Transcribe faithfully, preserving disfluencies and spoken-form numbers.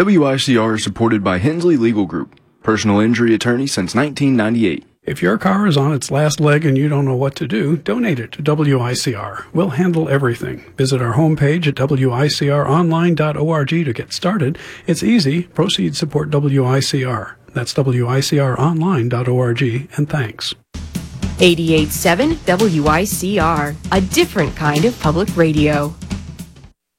W I C R is supported by Hensley Legal Group, personal injury attorney since nineteen ninety-eight. If your car is on its last leg and you don't know what to do, donate it to W I C R. We'll handle everything. Visit our homepage at W I C R online dot org to get started. It's easy. Proceeds support W I C R. That's W I C R online dot org, and thanks. eighty-eight point seven W I C R, a different kind of public radio.